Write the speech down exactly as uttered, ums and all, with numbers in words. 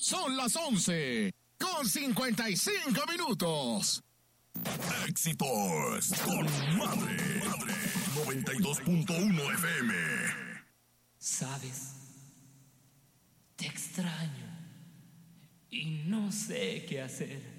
Son las once con cincuenta y cinco minutos. Éxitos con Madre, Madre noventa y dos punto uno F M. ¿Sabes? Te extraño y no sé qué hacer.